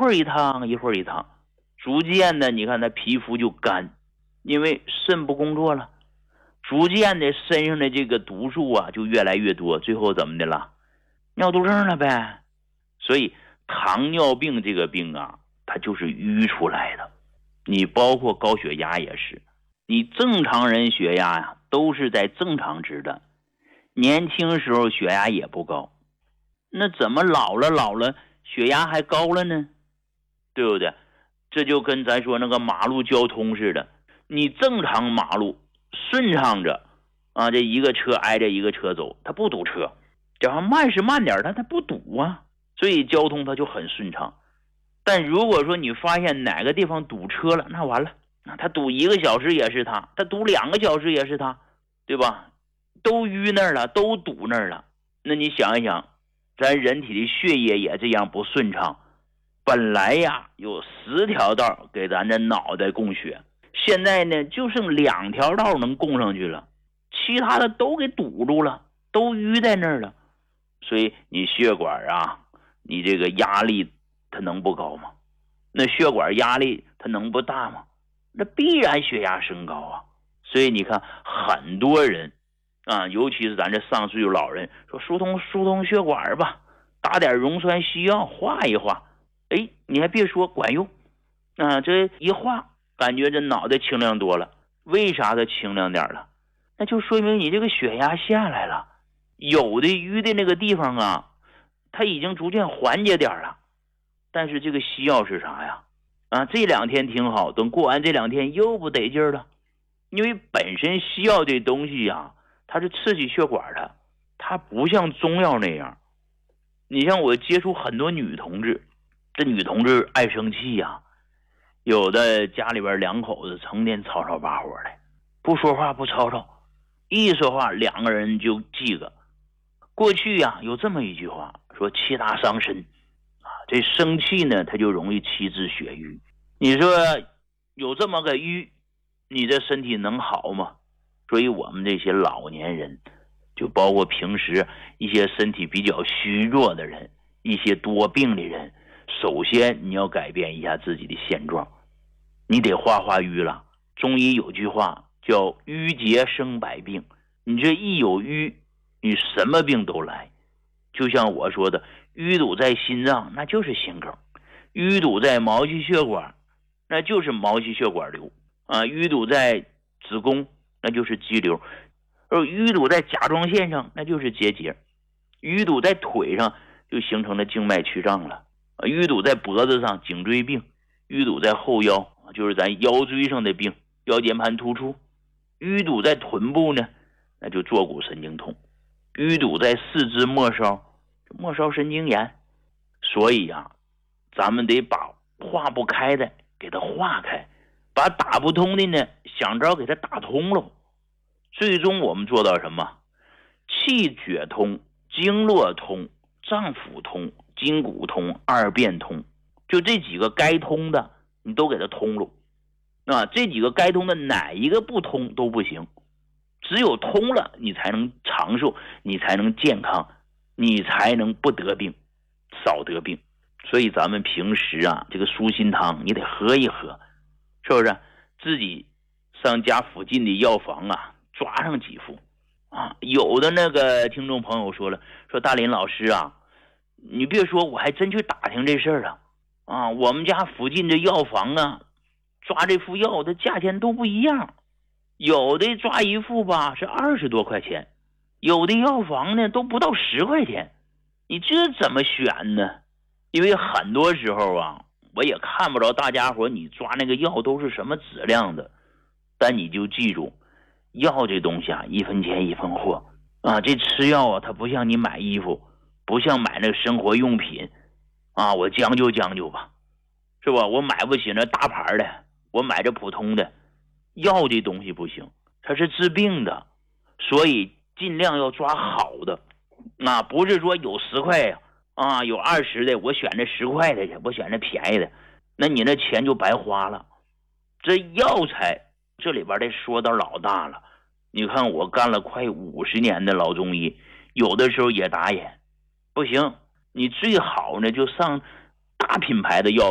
会儿一趟一会儿一趟，逐渐的你看他皮肤就干，因为肾不工作了，逐渐的身上的这个毒素啊就越来越多，最后怎么的了？尿毒症了呗。所以糖尿病这个病啊，它就是淤出来的。你包括高血压也是，你正常人血压呀都是在正常值的，年轻时候血压也不高，那怎么老了血压还高了呢？对不对？这就跟咱说那个马路交通似的，你正常马路顺畅着啊，这一个车挨着一个车走，它不堵车，这样慢是慢点，它不堵啊，所以交通它就很顺畅。但如果说你发现哪个地方堵车了，那完了，他堵1个小时也是他堵2个小时也是他，对吧？都淤那儿了，都堵那儿了。那你想一想，咱人体的血液也这样不顺畅，本来呀有10条道给咱的脑袋供血，现在呢就剩2条道能供上去了，其他的都给堵住了，都淤在那儿了。所以你血管啊，你这个压力它能不高吗？那血管压力它能不大吗？那必然血压升高啊。所以你看很多人啊，尤其是咱这上岁数老人，说疏通血管吧，打点溶栓西药化一化，哎，你还别说管用啊，这一化感觉这脑袋清亮多了。为啥它清亮点了？那就说明你这个血压下来了，有的淤的那个地方啊，它已经逐渐缓解点了。但是这个西药是啥呀？啊，这2天挺好，等过完这2天又不得劲了。因为本身西药这东西啊，它是刺激血管的，它不像中药那样。你像我接触很多女同志，这女同志爱生气呀，有的家里边2口子成天吵吵把火的，不说话不吵吵，一说话2个人就记个。过去呀有这么一句话说气大伤身啊，这生气呢它就容易气滞血瘀。你说有这么个瘀，你这身体能好吗？所以我们这些老年人，就包括平时一些身体比较虚弱的人，一些多病的人，首先你要改变一下自己的现状，你得化瘀了。中医有句话叫瘀结生百病，你这一有瘀，你什么病都来。就像我说的，淤堵在心脏那就是心梗，淤堵在毛细血管那就是毛细血管瘤啊，淤堵在子宫那就是肌瘤，而淤堵在甲状腺上那就是结节，淤堵在腿上就形成了静脉曲张了，淤堵在脖子上颈椎病，淤堵在后腰就是咱腰椎上的病，腰间盘突出，淤堵在臀部呢那就坐骨神经痛，淤堵在四肢末梢神经炎。所以啊，咱们得把化不开的给它化开，把打不通的呢想着给它打通了。最终我们做到什么？气血通，经络通，脏腑通，筋骨通，二便通，就这几个该通的你都给它通了啊，这几个该通的哪一个不通都不行，只有通了你才能长寿，你才能健康，你才能不得病，少得病。所以咱们平时啊，这个舒心汤你得喝一喝，是不是？自己上家附近的药房啊，抓上几副啊。有的那个听众朋友说了，说大林老师啊，你别说，我还真去打听这事儿了啊。我们家附近的药房啊，抓这副药的价钱都不一样，有的抓一副吧是20多块钱，有的药房呢都不到10块钱，你这怎么选呢？因为很多时候啊，我也看不着大家伙你抓那个药都是什么质量的，但你就记住，药这东西啊，1分钱1分货啊。这吃药啊，它不像你买衣服，不像买那个生活用品啊，我将就吧，是吧？我买不起那大牌的，我买这普通的。药这东西不行，它是治病的，所以尽量要抓好的啊，不是说有10块呀啊，有20的，我选这10块的去，我选这便宜的，那你那钱就白花了。这药材这里边得说到老大了，你看我干了快50年的老中医，有的时候也打眼，不行，你最好呢就上大品牌的药